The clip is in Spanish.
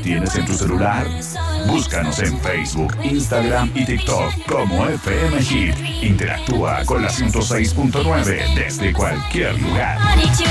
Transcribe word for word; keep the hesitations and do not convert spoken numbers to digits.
tienes en tu celular? Búscanos en Facebook, Instagram y TikTok como F M Hit. Interactúa con la ciento seis punto nueve desde cualquier lugar.